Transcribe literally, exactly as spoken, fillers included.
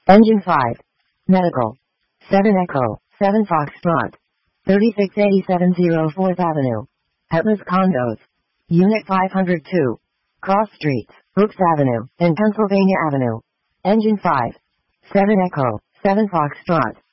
Engine five. Medical. seven Echo, seven Foxtrot. thirty-six eighty-seven oh fourth Avenue. Atlas Condos. Unit five hundred two. Cross Streets, Brooks Avenue, and Pennsylvania Avenue. Engine five. seven Echo, seven Foxtrot.